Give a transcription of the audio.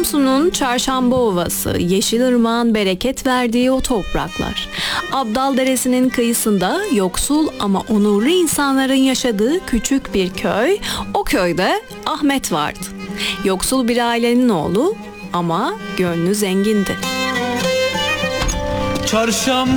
Samsun'un Çarşamba Ovası, Yeşilırmak'ın bereket verdiği o topraklar. Abdal Deresi'nin kıyısında yoksul ama onurlu insanların yaşadığı küçük bir köy. O köyde Ahmet vardı. Yoksul bir ailenin oğlu ama gönlü zengindi. Çarşamba